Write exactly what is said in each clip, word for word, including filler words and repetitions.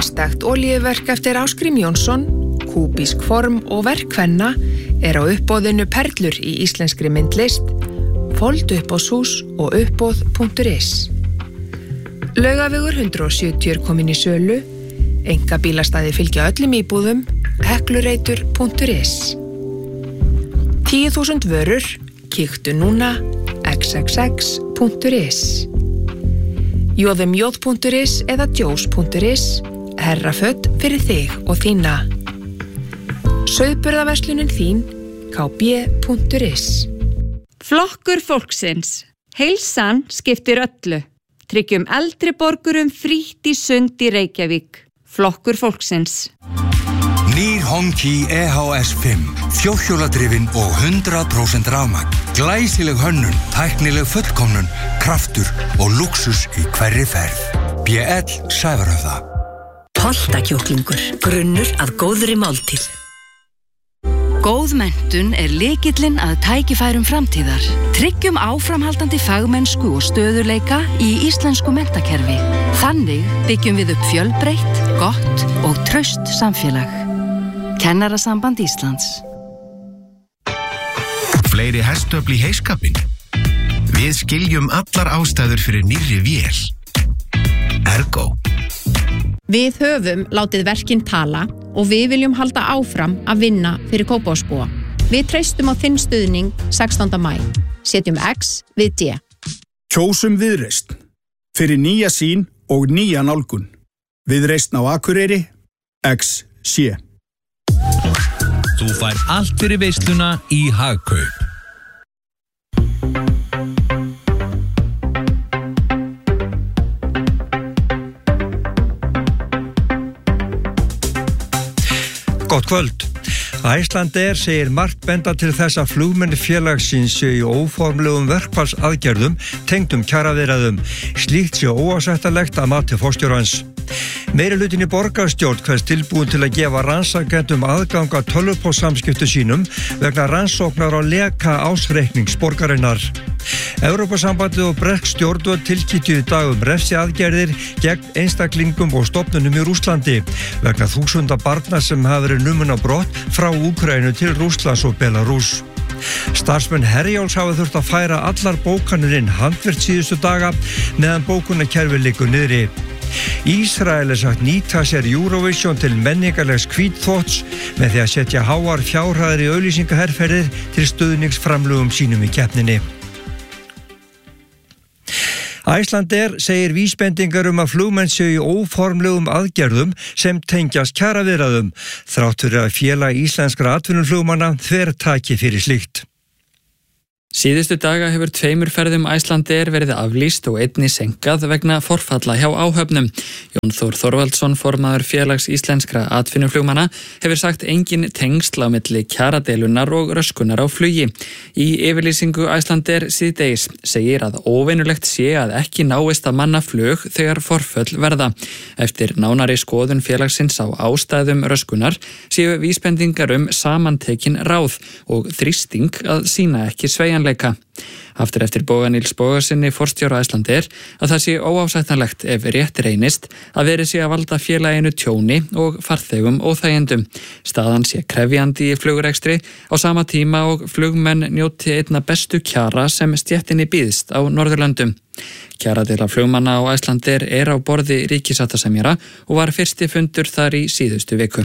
Einstakt olíuverk eftir Ásgrím Jónsson, kúbísk form og verk kvenna er á uppboðinu Perlur í íslenskri myndlist, fold uppboðshús og uppboð punktur is. Laugavegur hundrað og sjötíu er komin í sölu, einkabílastæði fylgja öllum íbúðum, heklureitur punktur is. tíu þúsund vörur, kíktu núna, x x x punktur is. jóðumjóð punktur is eða djós punktur is, herraföt fyrir þig og þína. Sauðburðarverslunin þín, k b punktur is. Flokkur fólksins. Heilsan skiptir öllu. Tryggjum eldri borgurum frítt í sund í Reykjavík. Flokkur fólksins. Nýr Honki E H S fimm, fjórhjóladrifin og hundrað prósent rafmagn. Glæsileg hönnun, tæknileg fullkomnun, kraftur og luxus í hverri ferð. B L Sævarhöfða. Holtakjúklingur, grunnur að góðri máltíð. Góð menntun er lykillinn að tækifærum framtíðar. Tryggjum áframhaldandi fagmennsku og stöðuleika í íslensku menntakerfi. Þannig byggjum við upp fjölbreytt, gott og traust samfélag. Kennarasamband Íslands. Fleiri hestöfl í heiskapinn. Við skiljum allar ástæður fyrir nýrri vél. Ergo. Við höfum látið verkin tala og við viljum halda áfram að vinna fyrir Kópavogsbúa. Við treystum á þinn stuðning sextánda maí. Setjum X við D. Kjósum Viðreisn. Fyrir nýja sýn og nýja nálgun. Viðreisn á Akureyri, X C. Þú fær allt fyrir veisluna í Hagkaup. Gott kvöld. Icelandair segir margt benda til þess að flugmenn félagsins séu í óformlegum verkfallsaðgerðum tengdum kjaraviðræðum. Slíkt sé óásættanlegt að mati forstjórans. Meirihlutin í borgarstjórn kveðst tilbúin til að gefa rannsakendum aðgang að tölvupóstsamskiptum sínum vegna rannsóknar á leka ásreiknings borgarinnar. Evrópusambandið og bresk stjórnvöld tilkynntu í dag um refsiaðgerðir gegn einstaklingum og stofnunum í Rússlandi vegna þúsunda barna sem hafa verið numin á brott frá Úkraínu til Rússlands og Belarús. Starfsmenn Herjólfs hafa þurft að færa allar bókanir inn handvirkt síðustu daga meðan bókunarkerfi liggur niðri. Ísrael er sagt nýta sér Eurovision til menningarlegs hvítþvotts með því að setja háar fjárhæðir í auglýsingaherferðir til stuðningsframlögum sínum í keppninni. Icelandair segir vísbendingar um að flugmenn séu í óformlegum aðgerðum sem tengjast kjaraviðræðum, þrátt fyrir að félag íslenskra atvinnuflugmanna þvertaki fyrir slíkt. Síðustu daga hefur tveimur ferðum Icelandair verið aflýst og einni senkað vegna forfalla hjá áhöfnum. Jón Þór Þorvaldsson, formaður félags íslenskra atvinnuflugmanna, hefur sagt engin tengsl á milli kjaradeilunnar og röskunar á flugi. Í yfirlýsingu Icelandair síðdegis segir að óvenjulegt sé að ekki náist að manna flug þegar forföll verða. Eftir nánari skoðun félagsins á ástæðum röskunar séu vísbendingar um samantekin ráð og þrýsting að sýna ekki sveigjanleika. Aftur eftir Boga Níls Bogasyni forstjóra Icelandair að það sé óásættanlegt ef rétt reynist að verið sé að valda félaginu tjóni og farþegum óþægjendum. Staðan sé krefjandi í flugrekstri á sama tíma og flugmenn njóti einna bestu kjara sem stéttinni býðst á Norðurlöndum. Kjaradeila flugmanna á Icelandair er á borði ríkissáttasemjara og var fyrsti fundur þar í síðustu viku.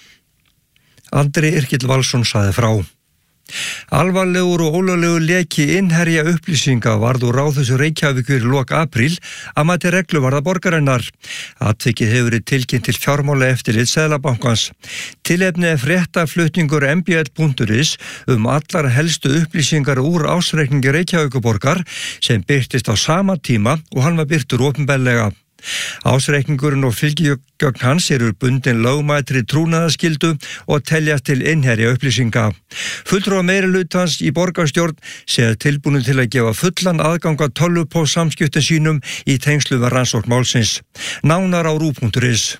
Andri Yrkill Valsson sagði frá. Alvarlegur og ólöglegur leki innherja upplýsinga varð úr Ráðhúsi Reykjavíkur í lok apríl að mati regluvarða borgarinnar. Atvikið hefur verið tilkynnt til fjármálaeftirlit Seðlabankans. Tilefni er fréttaflutningur m b l punktur is um allar helstu upplýsingar úr ársreikningi Reykjavíkurborgar sem birtist á sama tíma og hann var birtur opinberlega. Ásreikningurinn og fylgigögn hans eru bundin lögmætri trúnaðarskyldu og teljast til innherja upplýsinga. Fulltrúar meirihlutans í borgarstjórn segja tilbúnir til að gefa fullan aðgang að tölvupóstsamskiptum sínum í tengslu við rannsókn málsins. Nánar á rúv punktur is.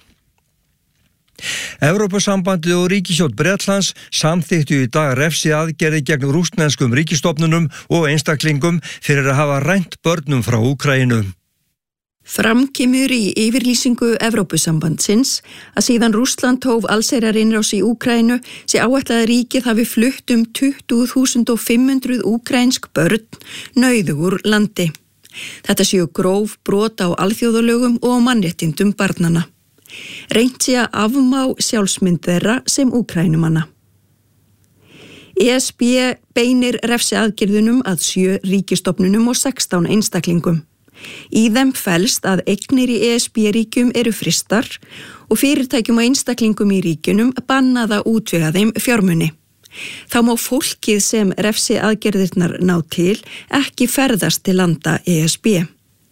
Evrópusambandið og ríkisstjórn Bretlands samþykktu í dag refsiaðgerðir gegn rússneskum ríkisstofnunum og einstaklingum fyrir að hafa rænt börnum frá Úkraínu. Fram kemur í yfirlýsingu Evrópusambandsins að síðan Rússland hóf allsherjarinnrás í Úkraínu sé áætlað að ríkið hafi flutt um tuttugu þúsund fimm hundruð úkraínsk börn nauðug úr landi. Þetta séu gróf brot á alþjóðalögum og mannréttindum barnanna. Reynt sé að afmá sjálfsmynd þeirra sem Úkraínumanna. E S B beinir refsiaðgerðunum að sjö ríkistofnunum og sextán einstaklingum. Í þeim felst að eignir í E S B-ríkjum eru frystar og fyrirtækjum og einstaklingum í ríkjunum bannað að útvega þeim fjármuni. Þá má fólkið sem refsiaðgerðirnar ná til ekki ferðast til landa E S B.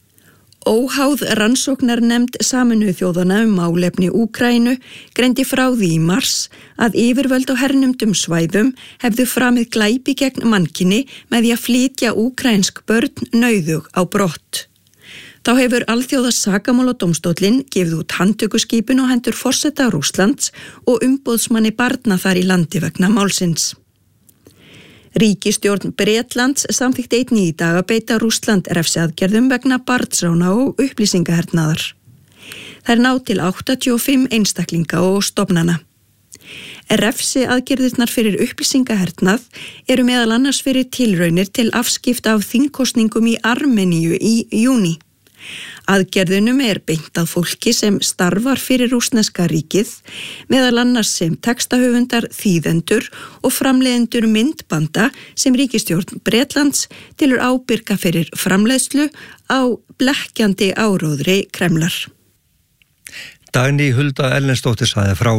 Óháð rannsóknarnefnd Sameinuðu þjóðanna um málefni Úkraínu greindi frá því í mars að yfirvöld á hernumdum svæðum hefðu framið glæpi gegn mannkyni með því að flytja úkraínsk börn nauðug á brott. Þá hefur alþjóða sakamáladómstóllinn gefið út handtökuskipun á hendur forseta Rússlands og umboðsmanni barna þar í landi vegna málsins. Ríkisstjórn Bretlands samþykkti einnig í dag að beita Rússland refsiaðgerðum vegna barnsrána og upplýsingahernaðar. Þær ná til áttatíu og fimm einstaklinga og stofnana. Refsiaðgerðirnar fyrir upplýsingahernað eru meðal annars fyrir tilraunir til afskipta af þingkosningum í Armeníu í júní. Aðgerðunum er beint að fólki sem starfar fyrir rússneska ríkið, meðal annars sem textahöfundar, þýðendur og framleiðendur myndbanda sem ríkisstjórn Bretlands tilur ábyrga fyrir framleiðslu á blekkjandi áróðri Kremlar. Dagný Hulda Erlendsdóttir sagði frá.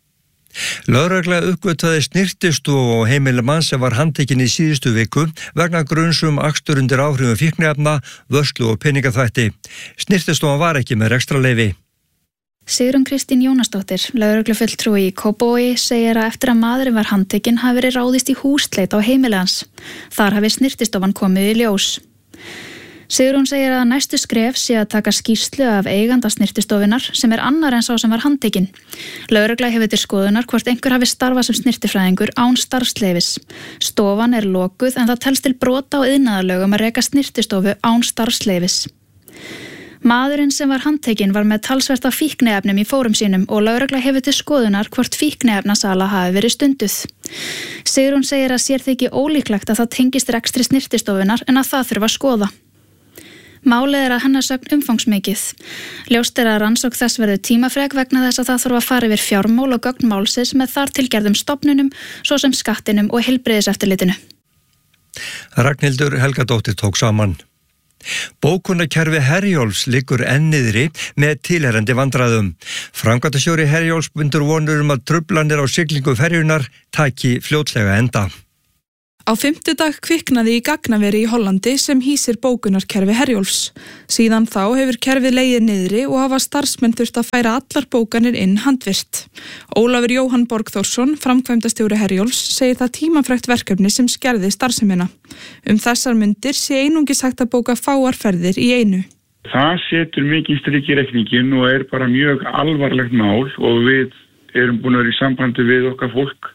Lögregla uppgötvaði snyrtistofu á heimili manns sem var handtekinn í síðustu viku vegna gruns um akstur undir áhrifum fíkniefna, vörslu og peningaþvætti. Snyrtistofan var ekki með rekstrarleyfi. Sigrún Kristín Jónasdóttir, lögreglufulltrúi í Kópavogi, segir að eftir að maðurinn var handtekinn hafi verið ráðist í húsleit á heimili hans. Þar hafi snyrtistofan komið í ljós. Sigrún segir að næstu skref sé að taka skýrslu af eiganda snyrtistofunar sem er annar en sá sem var handtekinn. Lögregla hefur til skoðunar hvort einhver hafi starfað sem snyrtifræðingur án starfsleyfis. Stofan er lokuð en það telst til brota á iðnaðarlögum að reka snyrtistofu án starfsleyfis. Maðurinn sem var handtekinn var með talsvert af fíkniefnum í fórum sínum og lögregla hefur til skoðunar hvort fíkniefnasala hafi verið stunduð. Sigrún segir að sér þykir ólíklegt að það tengist rekstri snyrtistofunar en að það þurfa að skoða. Málið er að hennar sögn umfangsmikið. Ljóst er að rannsókn þess verður tímafrek vegna þess að það þurfa að fara yfir fjármál og gögn málsins með þar tilgerðum stofnunum, svo sem skattinum og heilbrigðiseftirlitinu. Ragnhildur Helgadóttir tók saman. Bókunarkerfi Herjólfs liggur enn niðri með tilherrandi vandræðum. Framkvæmdastjóri Herjólfs bindur vonur um að truflanir á siglingu ferjunar taki fljótlega enda. Á fimmtudag kviknaði í gagnaveri í Hollandi sem hýsir bókunarkerfi Herjólfs. Síðan þá hefur kerfið legið niðri og hafa starfsmenn þurft að færa allar bókanir inn handvirt. Ólafur Jóhann Borgþórsson, framkvæmdastjóri Herjólfs, segir það tímafrekt verkefni sem skerði starfsemina. Um þessar mundir sé einungis hægt að bóka fáar ferðir í einu. Það setur mikið strik í reikningin og er bara mjög alvarlegt mál og við erum búin að vera í sambandi við okkar fólk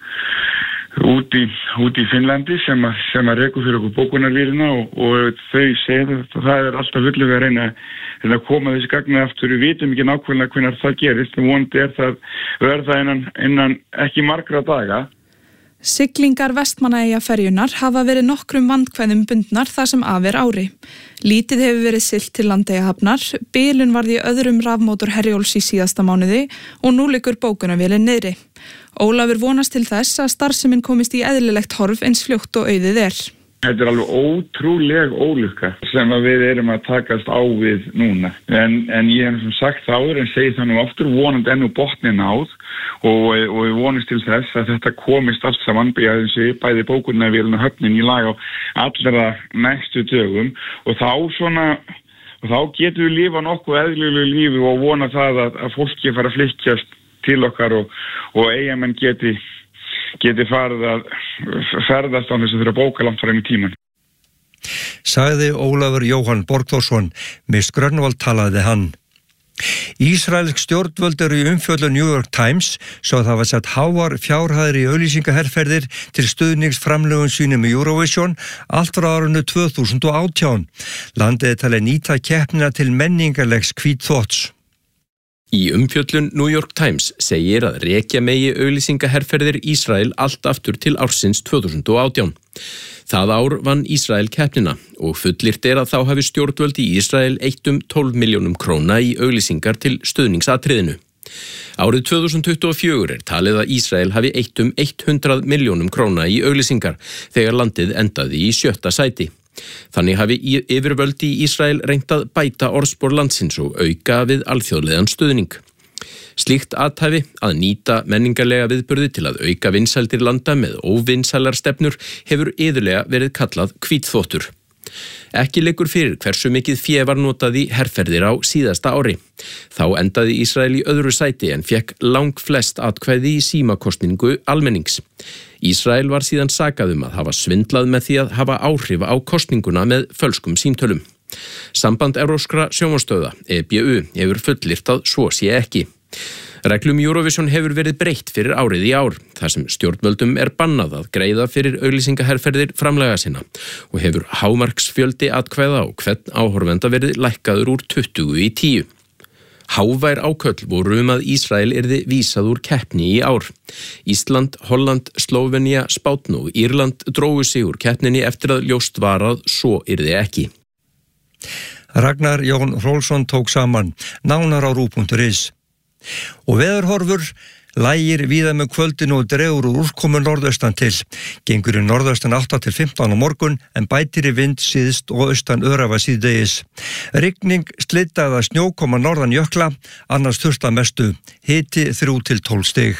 út í, út í Finnlandi sem að, sem að reku fyrir okkur bókunarvírina og, og þau segja að það er alltaf fullulega að reyna, reyna að koma þessi gagna aftur. Við vitum ekki nákvæmlega hvernig það gerist en vonandi er það verða innan, innan ekki margra daga. Siglingar Vestmannaeyjaferjunar hafa verið nokkrum vandkvæðum bundnar þar sem af er ári. Lítið hefur verið siglt til Landeyjahafnar, bilun varð í öðrum rafmótor Herjólfs í síðasta mánuði og nú liggur bókunarvélin niðri. Ólafur vonast til þess að starfsemin komist í eðlilegt horf eins fljótt og auðið er. Þetta er alveg ótrúleg ólukka sem að við erum að takast á við núna. En, en ég hef sem sagt áður en segi það nú aftur vonandi enn úr botnin náð og, og við vonumst til þess að þetta komist allt saman bæði bókunarvélina og höfnin í lag á allra næstu dögum og þá svona og þá getum við lifa nokkuð eðlilegu lífi og vona það að, að fólki fara að flykkjast til okkar og, og eigamenn geti geti farið að ferðast á þess að þeirra bóka langt fram í tíman. Sagði Ólafur Jóhann Borgþórsson, Mist Grönvald talaði hann. Ísraelsk stjórnvöld eru í umfjöllun New York Times svo það var sett háar fjárhæðir í auglýsingaherferðir til stuðningsframlögum sínum í Eurovision allt frá árinu tvö þúsund og átján. Landið er talið nýta keppnina til menningarlegs hvítþvotts. Í umfjöllun New York Times segir að rekja megi auglýsingaherferðir Ísrael allt aftur til ársins tvö þúsund og átján. Það ár vann Ísrael keppnina og fullyrt er að þá hafi stjórnvöld í Ísrael eytt um tólf milljónum króna í auglýsingar til stuðningsatriðinu. Árið tvö þúsund tuttugu og fjögur er talið að Ísrael hafi eytt um hundrað milljónum króna í auglýsingar þegar landið endaði í sjötta sæti. Þannig hafi yfirvöld í Ísrael reynt að bæta orðspor landsins og auka við alþjóðlegan stuðning. Slíkt athæfi að nýta menningarlega viðburði til að auka vinsældir landa með óvinsælar stefnur hefur iðulega verið kallað hvítþvottur. Ekki liggur fyrir hversu mikið fé var notað í herferðir á síðasta ári. Þá endaði Ísrael í öðru sæti en fékk langflest atkvæði í símakosningu almennings. Ísrael var síðan sakað um að hafa svindlað með því að hafa áhrif á kosninguna með fölskum símtölum. Samband evrópskra sjónvarpsstöðva, E B U, hefur fullyrt að svo sé ekki. Reglum Eurovision hefur verið breytt fyrir árið í ár, þar sem stjórnvöldum er bannað að greiða fyrir auglýsingaherferðir framlaga sinna og hefur hámarksfjöldi atkvæða og hvern áhorfenda verið lækkaður úr tuttugu í tíu. Hávær áköll voru um að Ísrael yrði vísað úr keppni í ár. Ísland, Holland, Slóvenía, Spátn og Írland drógu sig úr keppninni eftir að ljóst var að svo yrði ekki. Ragnar Jón Hrólfsson tók saman, nánar á rúv punktur is. Og veðurhorfur, lægir víða með kvöldinu og dregur úr úrkomu norðaustan til. Gengur í norðaustan átta til fimmtán á morgun en bætir í vind síðst og austan örafa síðdegis. Rigning, slydda eða snjó koma norðan jökla, annars þurft að mestu. Hiti þrjú til tólf stig.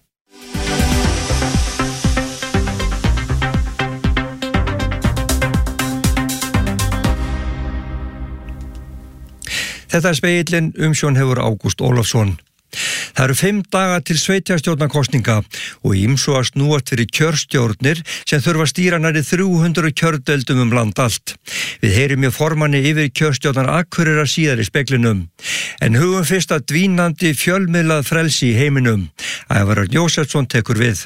Þetta er spegillinn, umsjón hefur Ágúst Ólafsson. Það eru fimm daga til sveitarstjórnarkosninga og ýmsu að snúast fyrir kjörstjórnir sem þurfa að stýra nærri þrjú hundruð kjördeildum um land allt. Við heyrum í formanni yfir kjörstjórnar Akureyrar síðar í speglinum. En hugum fyrst að dvínandi fjölmiðlað frelsi í heiminum. Ævar Örn Jósefsson tekur við.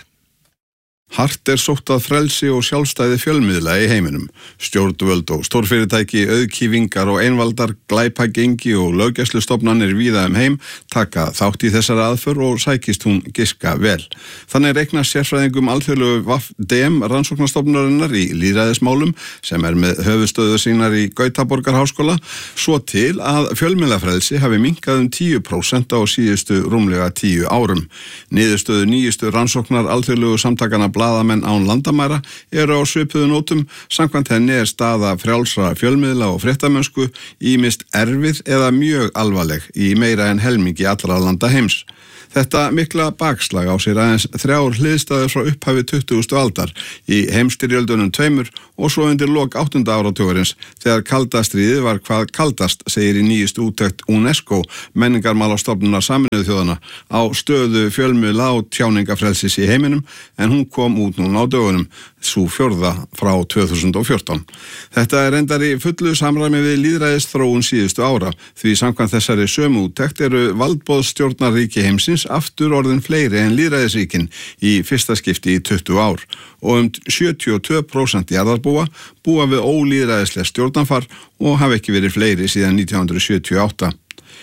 Hart er sótt að frelsi og sjálfstæði fjölmiðla í heiminum. Stjórnvöld og stórfyrirtæki, auðkýfingar og einvaldar, glæpagengi og löggæslustofnanir víða um heim taka þátt í þessari aðför og sækist hún giska vel. Þannig reikna sérfræðingum alþjóðlegu V D M rannsóknarstofnunarinnar í lýðræðismálum sem er með höfuðstöðu sínar í Gautaborgarháskóla svo til að fjölmiðlafrelsi hafi minnkað um tíu prósent á síðustu rúmlega tíu árum. Niðurstöðu nýjustu rannsóknar alþjóðlegu samtakana blaðamenn án landamæra eru á svipuðu nótum. Samkvæmt henni er staða frjálsra fjölmiðla og fréttamönsku ýmist erfið eða mjög alvarleg í meira en helmingi allra landa heims. Þetta mikla bakslag á sér aðeins þrjár hliðstæður frá upphafi tuttugustu aldar í heimsstyrjöldunum tveimur og svo undir lok áttunda áratugurins þegar kalda stríðið var hvað kaldast, segir í nýjustu úttekt UNESCO, menningarmálastofnunar Sameinuðu þjóðanna, á stöðu fjölmiðla og tjáningafrelsis í heiminum en hún kom út núna á dögunum, sú fjórða frá tvö þúsund og fjórtán. Þetta er reyndar í fullu samræmi við lýðræðisþróun síðustu ára því samkvæmt þessari sömu úttekt eru valdboðsstjórnarríki heimsins aftur orðin fleiri en lýðræðisríkin í fyrsta skipti í tuttugu ár og um sjötíu og tvö prósent jarðarbúa búa við ólýðræðislega stjórnarfar og hafa ekki verið fleiri síðan nítján hundruð sjötíu og átta.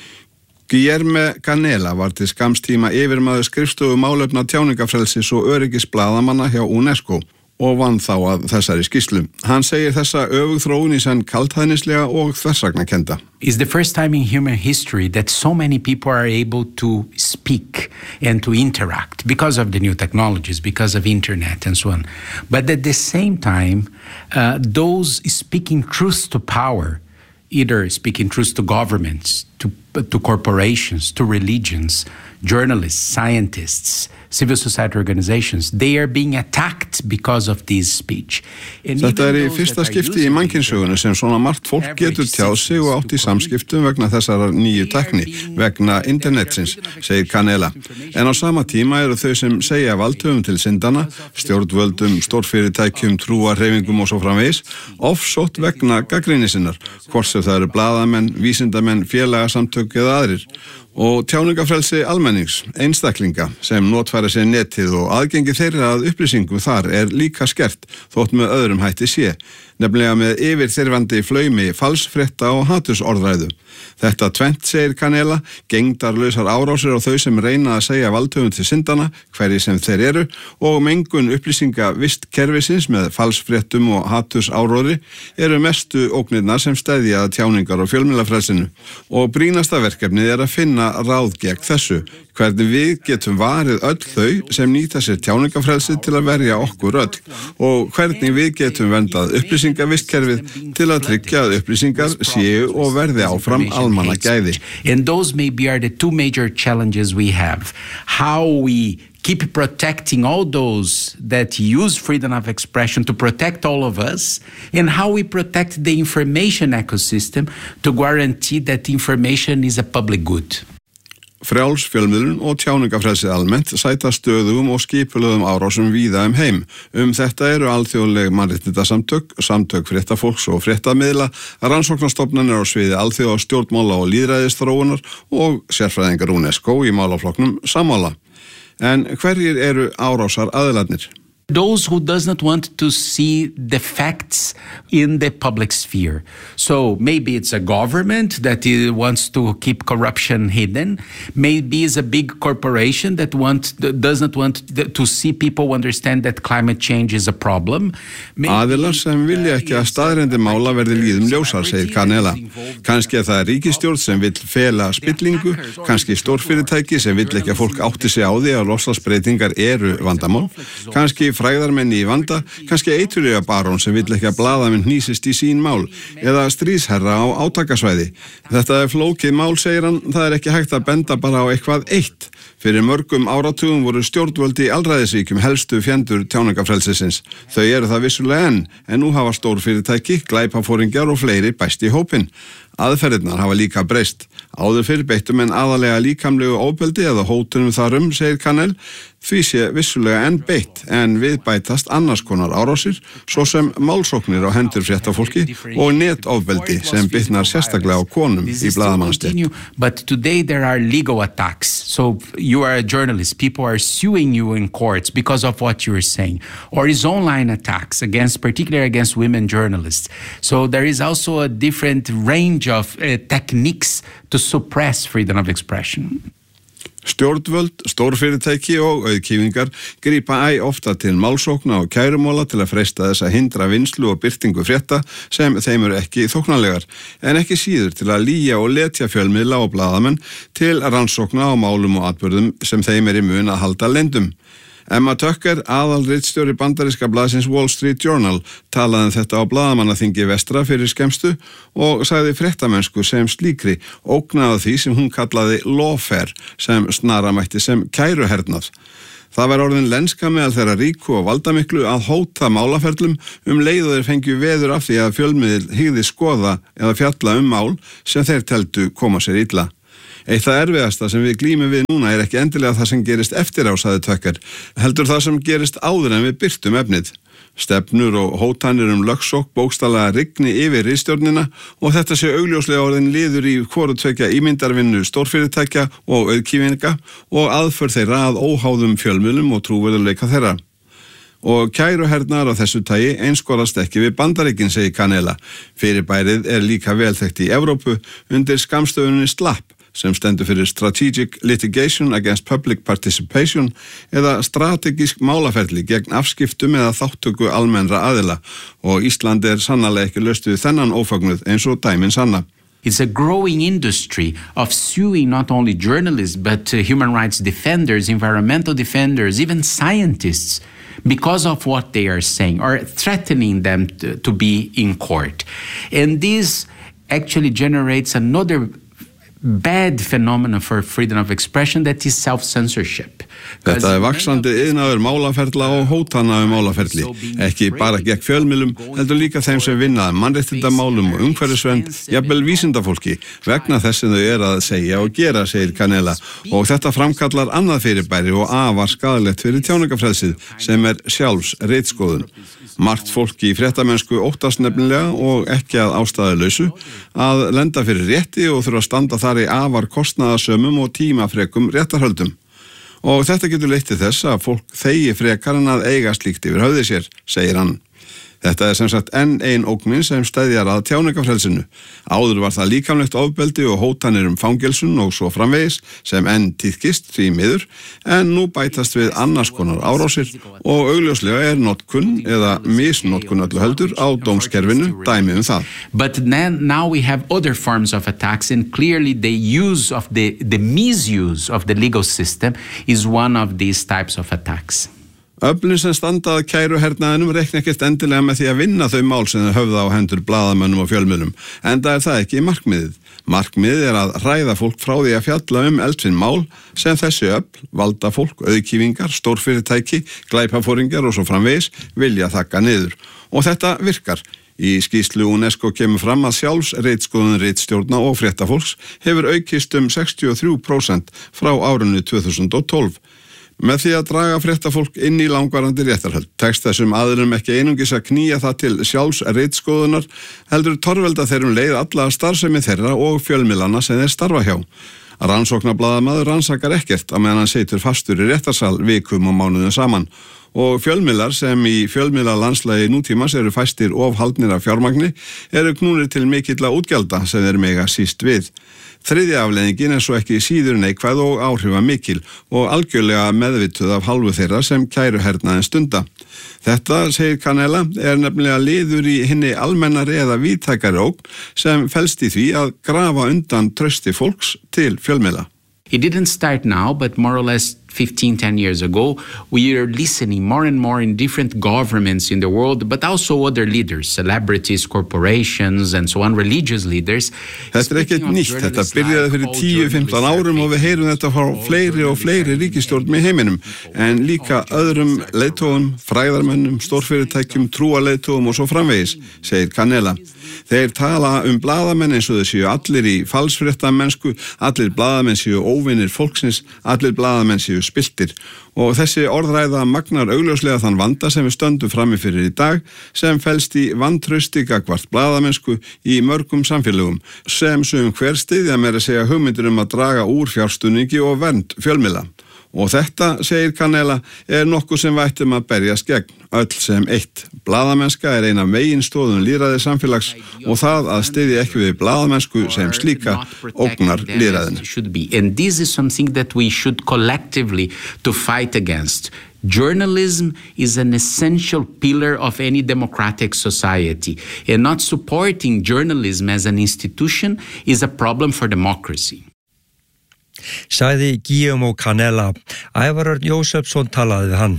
Guillermo Canella var til skamstíma yfirmaður skrifstofu málefna tjáningafrelsis og öryggis blaðamanna hjá UNESCO og vann þá að þessari skýrslu. Hann segir þessa öfugþróun í senn kaldhæðnislega og þversagnakenda. It's the first time in human history that so many people are able to speak and to interact because of the new technologies, because of internet and so on. But at the same time, uh, those speaking truth to power, either speaking truth to governments, to, to corporations, to religions, journalists, scientists, civil society organizations, they are being attacked because of this speech. Þetta er í fyrsta skipti í mannkynsögunni sem svona margt fólk getur tjáð sig og átt í samskiptum vegna þessara nýju tækni, vegna internetsins, segir Canella. En á sama tíma eru þau sem segja valdhöfum til syndana, stjórnvöldum, stórfyrirtækjum, trúarhreyfingum og svo framvegis, ofsótt vegna gagnrýni sinnar, hvort sem það eru blaðamenn, vísindamenn, félagasamtök samtök eða aðrir. Og tjáningafrelsi almennings, einstaklinga sem notfæra sér netið og aðgengi þeirra að upplýsingum þar er líka skert þótt með öðrum hætti sé, nefnilega með yfirþyrfandi flaumi, falsfrétta og hatursorðræðu. Þetta tvennt, segir Kanela, gengdarlausar árásir á þau sem reyna að segja valdhöfum til syndana, hverji sem þeir eru, og mengun upplýsinga vistkerfisins með falsfréttum og hatursáróðri eru mestu ógnirnar sem steðja að tjáningar og fjölmiðlafrelsinu. Og brýnasta verkefnið er að finna ráð gegn þessu, hvernig við getum varið öll þau sem nýta sér tjáningafrelsi til að verja okkur öll og hvernig við getum verndað upplýsingavistkerfið til að tryggja að upplýsingar séu og verði áfram almannagæði. And those maybe are the two major challenges we have. How we keep protecting all those that use freedom of expression to protect all of us, and how we protect the information ecosystem to guarantee that information is a public good. Frjáls fjölmiðlun og tjáningafrelsið almennt sæta stöðugum og skipulögum árásum víða um heim. Um þetta eru alþjóðleg mannréttindasamtök, samtök fréttafólks og fréttamiðla, rannsóknarstofnanir á sviði alþjóða stjórnmála og lýðræðisþróunar og sérfræðingar UNESCO í málaflokknum sammála. En hverjir eru árásar aðilarnir? Those who does not want to see the facts in the public sphere. So maybe it's a government that wants to keep corruption hidden. Maybe it's a big corporation that want, does not want to see people understand that climate change is a problem. Aðilar sem vilja ekki að staðreyndir mála verði líðum ljósar, segir Kanela. Kannski er það ríkisstjórn sem vill fela spillingu, kannski stórfyrirtæki sem vill ekki að fólk átti sig á því að loftslagsbreytingar eru vandamál, kannski fræðarmenni í vanda, kannski eiturlega barón sem vill ekki að blaðamenn hnýsist í sín mál, eða stríðsherra á átakasvæði. Þetta er flókið mál, segir hann, það er ekki hægt að benda bara á eitthvað eitt. Fyrir mörgum áratugum voru stjórnvöld í alræðisríkjum helstu fjendur tjáningafrelsisins. Þau eru það vissulega enn, en nú hafa stórfyrirtæki, glæpaforingjar og fleiri bæst í hópinn. Aðferðirnar hafa líka breyst. Áður fyrir beittu menn aðalega líkamlegu óbeldi eða hótunum þarum, segir Kanel, því sé vissulega enn beitt, en við bætast annars konar árásir, svo sem málsóknir á hendur fréttafólki og netofbeldi sem bitnar sérstaklega á konum í blaðamannastétt. But today there are legal attacks. So you are a journalist, people are suing you in courts because of what you are saying. Or is online attacks against, particularly against women journalists. So there is also a different range of uh, techniques to suppress freedom of expression. Stjórnvöld, stórfyrirtæki og auðkýfingar grípa æ ofta til málsókna og kærumóla til að freista þess að hindra vinslu og birtingu frétta sem þeim eru ekki þóknanlegar, en ekki síður til að lýja og letja fjölmiðla og blaðamenn til rannsókna á málum og atburðum sem þeim er í mun að halda leyndum. Emma Tucker, aðalritstjóri bandaríska blaðsins Wall Street Journal, talaði þetta á blaðamannaþingi vestra fyrir skemmstu og sagði fréttamennsku sem slíkri ógnaði því sem hún kallaði lawfare, sem snara mætti sem kæruhernað. Það var orðin lenska meðal þeirra ríku og valdamiklu að hóta málaferlum um leið og þeir fengju veður af því að fjölmiðil hygði skoða eða fjalla um mál sem þeir teldu koma sér illa. Eitt það erfiðasta sem við glímum við núna er ekki endilega það sem gerist eftir á, sagði Tucker, heldur það sem gerist áður en við birtum efnið. Stefnur og hótanir um lögsókn bókstaflega rigni yfir ritstjórnina og þetta sé augljóslega orðin liður í hvoru tveggja ímyndarvinnu stórfyrirtækja og auðkýfinga og aðför þeirra að óháðum fjölmiðlum og trúverðuleika þeirra. Og kæruhernar á þessu tagi einskorast ekki við Bandaríkin, segir Kanela. Fyrirbærið er líka vel þekkt í Evrópu undir skammstöfuninni SLAPP, sem stendur fyrir Strategic Litigation Against Public Participation eða strategísk málaferli gegn afskiptum eða þáttöku almennra aðila og Ísland er sannarlega ekki laust við þennan ófagnuð eins og dæmin sanna. It's a growing industry of suing not only journalists but uh, human rights defenders, environmental defenders, even scientists because of what they are saying or threatening them to, to be in court. And this actually generates another bad phenomenon for freedom of expression, that is self-censorship. Þetta er vaxandi iðnaður málaferla og hótana um málaferli, ekki bara gegn fjölmiðlum, heldur líka þeim sem vinna mannréttindamálum og umhverfisvernd, jafnvel vísindafólki, vegna þess sem þau er að segja og gera, segir Kanela, og þetta framkallar annað fyrirbæri og afar skaðlegt fyrir tjáningafrelsið, sem er sjálfs ritskoðun. Margt fólki í fréttamennsku óttast nefnilega og ekki að ástæðulausu að lenda fyrir rétti og þurfa að standa þar fari afar kostnaðarsömum og tímafrekum réttarhöldum. Og þetta getur leitt til þess að fólk þegi frekar en að eiga slíkt yfir höfði sér, segir hann. Þetta er sem sagt enn ein ógnin sem stæðjar að tjáningafrelsinu. Áður var það líkamlegt ofbeldi og hótanir um fangelsun og svo framvegis sem enn tíðkist því miður, en nú bætast við annars konar árásir og augljóslega er notkun eða misnotkun öllu heldur á dómskerfinu dæmi um það. But then, now we have other forms of attacks and clearly the use of the, the misuse of the legal system is one of these types of attacks. Öflin sem standað kæruhernaðinum reikna ekkert endilega með því að vinna þau mál sem þau höfða á hendur blaðamönnum og fjölmiðlum, enda er það ekki markmiðið. Markmiðið er að ræða fólk frá því að fjalla um eldfinn mál sem þessi öfl, valda fólk, auðkýfingar, stórfyrirtæki, glæpafóringar og svo framvegis vilja þakka niður. Og þetta virkar. Í skýrslu UNESCO kemur fram að sjálfsritskoðun ritstjórna og fréttafólks hefur aukist um sextíu og þrjú prósent frá árinu tvö þúsund og tólf. Með því að draga fréttafólk inn í langvarandi réttarhöld tekst þessum aðilum ekki einungis að knýja það til sjálfsritskoðunar, heldur torvelda þeirrum leið alla starfsemi þeirra og fjölmiðlana sem þeir starfa hjá. Rannsóknarblaðamaður rannsakar ekkert að meðan hann situr fastur í réttarsal vikum og mánuðum saman. Og fjölmiðlar sem í fjölmiðlalandslagi nútímans eru fæstir ofhaldnir af fjármagni eru knúnir til mikilla útgjalda sem þeir mega síst við. Þriðja afleiðingin er svo ekki síður neikvæð og áhrifa mikil og algjörlega meðvituð af hálfu þeirra sem kæruhernaðin stunda. Þetta, segir Canela, er nefnilega liður í hinni almennari eða víðtækari ógn sem felst í því að grafa undan trausti fólks til fjölmiðla. It didn't start now, but more or less fifteen, ten years ago, we are listening more and more in different governments in the world, but also other leaders, celebrities, corporations, and so on, religious leaders. Þetta er ekkert nýtt. Þetta byrjaði fyrir tíu til fimmtán árum og við heyrum þetta frá fleiri og fleiri ríkisstjórnum í heiminum, en líka öðrum leiðtogum, fræðarmönnum, stórfyrirtækjum, trúaleiðtogum og svo framvegis, segir Canela. Þeir tala um blaðamenn eins og þau séu allir í falsfréttamennsku, allir blaðamenn séu óvinir fólksins, allir blaðamenn séu spiltir. Og þessi orðræða magnar augljóslega þann vanda sem við stöndum frammi fyrir í dag sem felst í vantrausti gagnvart blaðamennsku í mörgum samfélögum sem sum hver styðja með að segja hugmyndir um að draga úr fjárstuðningi og vernd fjölmiðla. Og þetta, segir Canela, er nokkuð sem við ættum að berjast gegn, öll sem eitt. Blaðamennska er eina meginstóðum lýðræðis samfélags og það að styðja ekki við blaðamennsku sem slíka ógnar lýðræðinu. And this is something that we should collectively to fight against. Journalism is an essential pillar of any democratic society, and not supporting journalism as an institution is a problem for democracy. Sagði Guillermo Canela. Ævar Örn Jósefsson talaði við hann.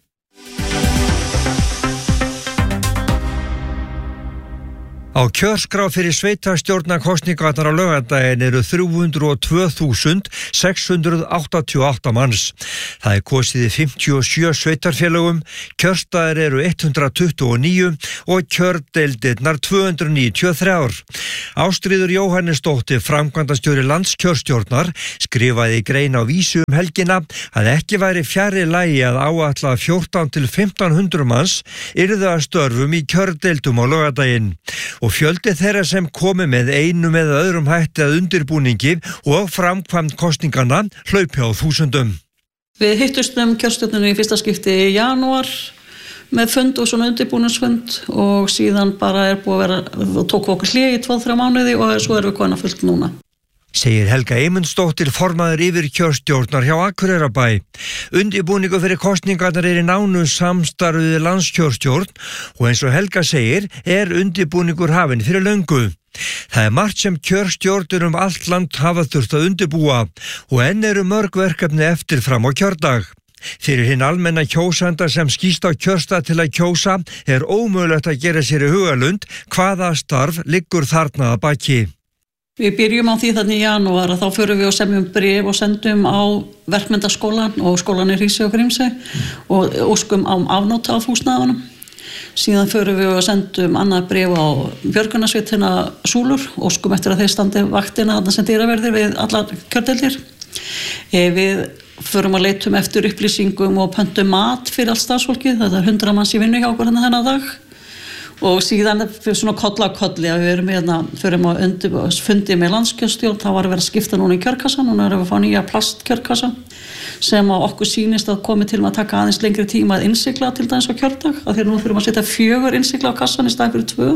Á kjörskrá fyrir sveitarstjórnarkosningarnar á laugardaginn eru þrjú hundruð og tvö þúsund sex hundruð áttatíu og átta manns. Það er kosið í fimmtíu og sjö sveitarfélögum, kjörstaðir eru hundrað tuttugu og níu og kjördeildirnar tvö hundruð níutíu og þrjú. Ástríður Jóhannesdóttir, framkvæmdastjóri landskjörstjórnar, skrifaði í grein á Vísi um helgina að ekki væri fjarri lagi að áætla fjórtán til fimmtán hundruð manns yrðu að störfum í kjördeildum á laugardaginn. Og fjöldi þeirra sem komi með einum eða öðrum hætti að undirbúningi og framkvæmd kosningarna hlaupi á þúsundum. Við hittumst um kjörstjórnunni í fyrsta skipti í janúar með fund og svona undirbúningsfund og síðan bara er búið að vera, og tók okkur hlé í tvo til þrjá mánuði og svo erum við komin að fullt núna. Segir Helga Eymundsdóttir, formaður yfirkjörstjórnar hjá Akureyrarbæ. Undirbúningur fyrir kosningarnar er í nánu samstarfi við landskjörstjórn og eins og Helga segir er undirbúningur hafinn fyrir löngu. Það er margt sem kjörstjórnir um allt land hafa þurft að undirbúa og enn eru mörg verkefni eftir fram á kjördag. Fyrir hinn almenna kjósanda sem skýst á kjörstað til að kjósa er ómögulegt að gera sér í hugalund hvaða starf liggur þarna að baki. Við byrjum á því þannig í janúar að þá förum við og semjum bréf og sendum á verkmenntaskólan og skólan í Hrísey og Grímsey og óskum á afnót af húsnæðunum. Síðan förum við og sendum annað bréf á björgunarsveitina Súlur, óskum eftir að þeir standi vaktina þarna sem dýraverðir við allar kjördeildir. Við förum að leitum eftir upplýsingum og pöntum mat fyrir allt starfsfólkið, þetta er hundrað manns í vinnu hjá okkur þennan dag. og síðan fyrir svona kolla á kolli að við erum hérna, fyrir maður undir fundið með landskjörstjórn, þá var að vera að skipta núna í kjörkassan, núna erum við að fá nýja plastkjörkassa sem á okkur sýnist að komi til að taka aðeins lengri tíma að innsigla til dæmis á kjördag, að því nú fyrir maður að setja fjögur innsigla á kassan í stað fyrir tvö.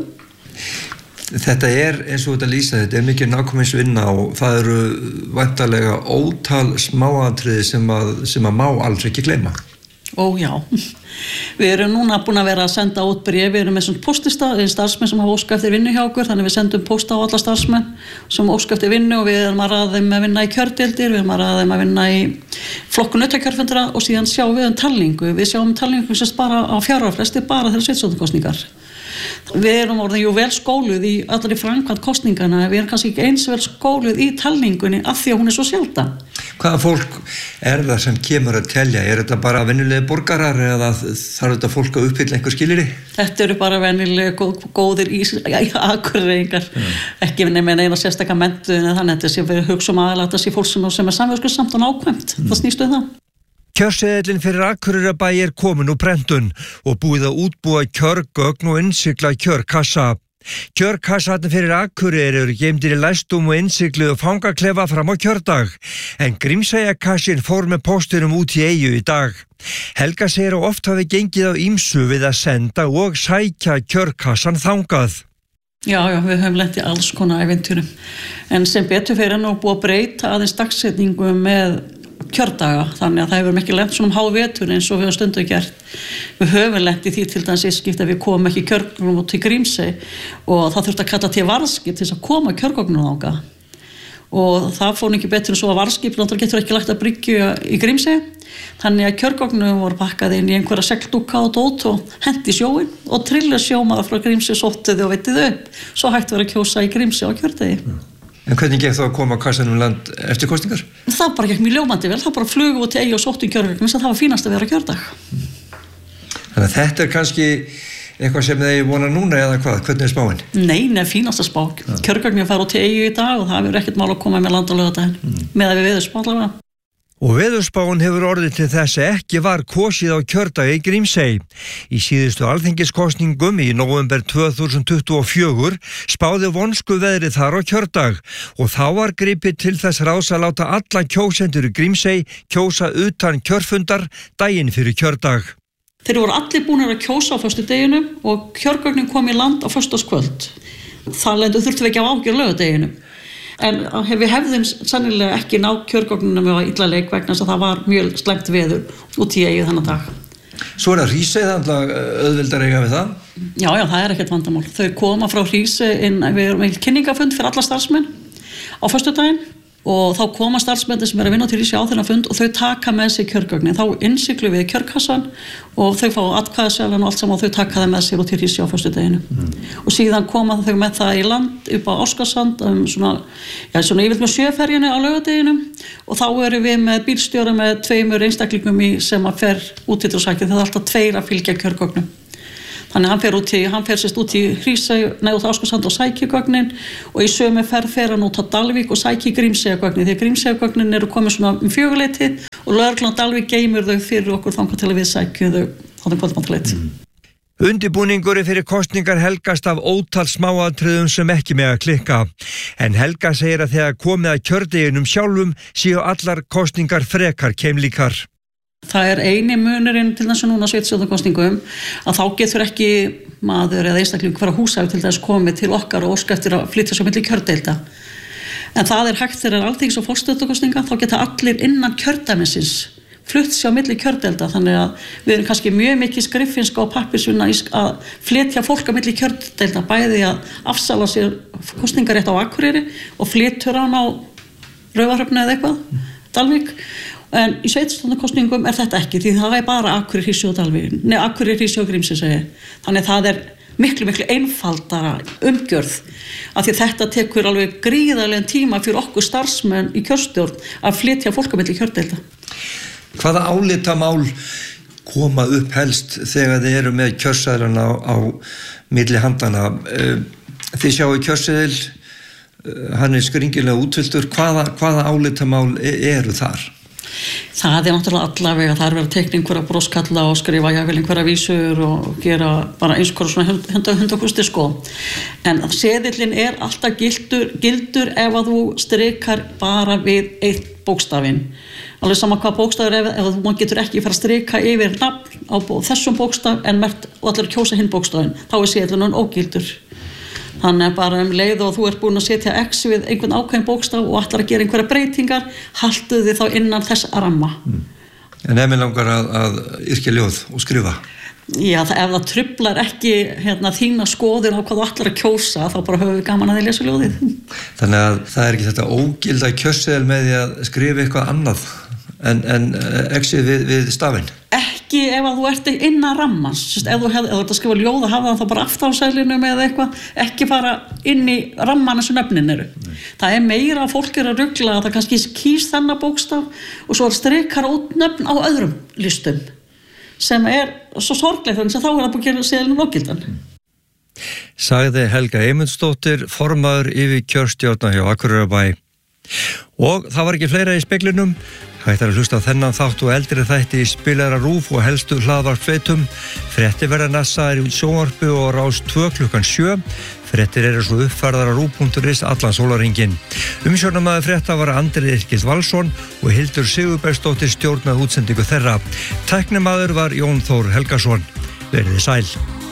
Þetta er eins og þetta lýsa, þetta er mikið nákvæmnisvinna og það eru væntanlega ótal smáatriði sem að, sem að má alls ekki gleyma. Ó já, við erum núna búin að vera að senda út bréf, við erum með svona postistað, starfsmenn sem hafa óska eftir vinnu hjá okkur, þannig við sendum posta á alla starfsmenn sem óska eftir vinnu og við erum að ræða þeim að vinna í kjördeildir, við erum að ræða þeim að vinna í flokkun utakjörfundra og síðan sjáum við um talningu, við sjáum talningu sem bara á fjárarfresti bara þegar sveitstjórnarkosningar. Við erum orðin jú vel skóluð í allir framkvæmd kosningana, við erum kannski ekki eins vel skóluð í talningunni af því að hún er svo sjaldan. Hvaða fólk er það sem kemur að telja? Er þetta bara venjulegi borgarar eða þarf þetta fólk að uppfylla einhver skilyrði? Þetta eru bara venjulegi góð, góðir akureyringar, mm. ekki með neina sérstaka menntun, þannig að þetta sé fyrir hugsa um aðalega þetta sé fólk sem, sem er samverðskusamt og nákvæmt, mm. það snýstu það. Kjörseðillinn fyrir Akureyrarbæ er komin úr prentun og búið að útbúa kjörgögn og innsigla kjörkassa. Kjörkassarnir fyrir Akureyri eru geymdir í læstum og innsigluðu fangaklefa fram á kjördag, en Grímseyjarkassin fór með póstinum út í Eyju í dag. Helga segir að oft hafi gengið á ýmsu við að senda og sækja kjörkassan þangað. Já, já, við höfum lent í alls konar ævintýrum, en sem betur fyrir nú búið að breyta aðeins dagsetningu með kjördaga, þannig að það hefur ekki lent svona um hávetur eins og við höfum stundu gert. Við höfum lent í því til dæmis eitt að við komum ekki kjörgögnum út til Grímsey og það þurfti að kalla til varðskip til þess að koma kjörgögnum þangað. Og það fór ekki betur en svo að varðskip náttúrulega getur ekki lagt að bryggju í Grímsey, þannig að kjörgögnum voru pakkað inn í einhverja segldúka og dót og hendi sjóin og trilla sjómaður frá Grímsey sóttuði og veitið upp. Svo hægt verið að kjósa í Grímsey á kjördegi. Mm. En hvernig gekk þá að koma kassanum land eftir kosningar? Það bara gekk mjög ljómandi vel, það bara flugu út til Eyju og sóttu í kjörgögn, það var fínast að vera kjördag. Þannig að þetta er kannski eitthvað sem þeir vona núna eða hvað, hvernig er spáin? Nei, neða fínasta spá. Ja. Kjörgögnin fara út til Eyju í dag og það verður ekkert mál að koma með land á laugardaginn, mm. með að við veðurspá allavega. Og veðurspáin hefur orðið til þess að ekki var kosið á kjördagi í Grímsey. Í síðustu alþingiskosningum í nóvember tvö þúsund tuttugu og fjögur spáði vonsku veðrið þar á kjördag og þá var gripið til þess ráðs að láta alla kjósendur í Grímsey kjósa utan kjörfundar daginn fyrir kjördag. Þeir voru allir búinir að kjósa á föstudeginum og kjörgögnin kom í land á föstudagskvöld. Það þurftum við ekki á ágjör laugardeginum. En við hefðum sannilega ekki náð kjörgögnunum á illa leik vegna þess að það var mjög slæmt veður út í Eyju þennan dag. Svo er það Hrísey, þannig að auðveldar eiga við það? Já, já, það er ekkert vandamál. Þau koma frá Hrísey inn, við erum með kynningafund fyrir alla starfsmenn á föstudaginn og þá koma starfsmenn sem er að vinna til Hrísey á þennan fund og þau taka með sig kjörgögnin. Þá innsiglu við kjörkassan og þau fá atkvæðaseðlan og allt saman og þau taka það með sér út til Hrísey á föstudaginu. Mm. Og síðan koma þau með það í land upp á Áskarsand um svona, já, svona yfirleitt með sjöferjunni á laugardeginum og þá erum við með bílstjóra með tveimur einstaklingum í sem að fer út til og sækja, það er alltaf tveir að fylgja kjörgögnum. Þannig að hann fer, út í, hann fer sérst út í Hrísey, neð út á Áskarsand og sækjugögnin og í sömu ferð fer hann út á Dalvík og sækji Grímseyjargögnin. Þegar Grímseyjargögnin eru komið svona um fjöguleiti og lögreglan Dalvík geymir þau fyrir okkur þangað til að við sækjum þau á þeim kvöldmannleiti. Mm. Undirbúningur fyrir kosningar helgast af ótal smáatriðum sem ekki með að klikka. En Helga segir að þegar komið að kjördeginum sjálfum séu allar kosningar frekar keimlíkar. Það er eini munurinn til þess að núna sveitstjórnarkosningum að þá getur ekki maður eða einstaklingur hver að húshafi til þess komið til okkar og óska eftir að flytja svo milli kjördeilda. En það er hægt þegar alþingis- og forstöðarkosninga, þá geta allir innan kjördæmisins flutt sér á milli kjördeilda, þannig að við erum kannski mjög mikið skriffinska og pappirsvinna að flytja fólk á milli kjördeilda, bæði að afsala sér kosningarétt á Akureyri og flyttur hann á Raufarhöfn eða eitthvað, Dalvík. En í sveitstjórnarkosningum er þetta ekki, því það er bara Akureyri, Hrísey og Dalvík, nei, Akureyri, Hrísey og Grímsey segi. Þannig að það er miklu, miklu einfaldara umgjörð, af því þetta tekur alveg gríðarlegan tíma fyrir okkur starfsmenn í kjörstjórn að flytja fólk á milli kjördeilda. Hvaða álitamál koma upp helst þegar þið eru með kjörseðlana á, á milli handana? Þið sjáu kjörseðil, hann er skringilega útfylltur, hvaða, hvaða álitamál eru þar? Það er náttúrulega allavega, það er verið að teikna einhverja broskalla og skrifa jáfnvel einhverja vísur og gera bara eins konar svona hunda hundakusti sko. En seðillinn er alltaf gildur, gildur ef að þú strikar bara við eitt bókstafinn. Alveg sama hvað bókstafur ef, ef þú getur ekki fara að strika yfir nafn á þessum bókstaf en mert og allir kjósa hinn bókstafinn, þá er seðillinn ógildur. Þannig að bara um leið og þú ert búin að setja X við einhvern ákveðin bókstaf og ætlar að gera einhverja breytingar, haltu þið þá innan þess ramma. Mm. En ef mér langar að, að yrkja ljóð og skrifa? Já, það, ef það truflar ekki hérna, þína skoðun á hvað þú ætlar að kjósa, þá bara höfum við gaman að þið lesa ljóðið. Þannig að það er ekki þetta ógilda kjörseðal með því að skrifa eitthvað annað en, en X-ið við, við stafinn? Ekki ef að þú ert innan rammans, ef þú ert að skrifa ljóð að hafa það þá bara aftan á seðlinum eða eitthvað, ekki fara inn í ramman eins og nöfnin eru. Nei. Það er meira að fólk er að rugla að það kannski kýs þennan bókstaf og svo strikar út nöfn á öðrum listum sem er svo sorglegt þannig að þá er það búin að gera seðlinum ógildan. Sagði Helga Eymundsdóttir, formaður yfir kjörstjórna hjá Akureyrarbæ. Og það var ekki fleira í speglinum. Hægt er að hlusta á þennan þátt og eldri þætti í Spilara RÚV og helstu hlaðvarpsveitum. Fréttir verða næstaðar í sjónvarpi og Rás tvö klukkan sjö. Fréttir eru svo uppfærðar á rúv punktur is allan sólarhringinn. Umsjónarmaður frétta var Andri Yrkis Valsson og Hildur Sigurbergsdóttir stjórnaði útsendingu þeirra. Tæknimaður var Jón Þór Helgason. Verið sæl.